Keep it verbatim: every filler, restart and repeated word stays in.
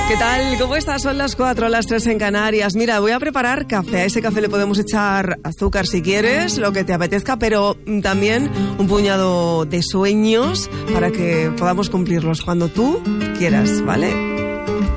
¿Qué tal? ¿Cómo estás? Son las cuatro, las tres en Canarias. Mira, voy a preparar café. A ese café le podemos echar azúcar si quieres, lo que te apetezca, pero también un puñado de sueños para que podamos cumplirlos cuando tú quieras, ¿vale?